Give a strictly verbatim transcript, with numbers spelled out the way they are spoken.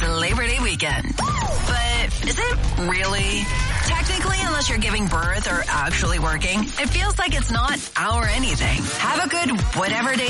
Labor Day weekend. But is it really? Technically, unless you're giving birth or actually working, it feels like it's not our anything. Have a good whatever day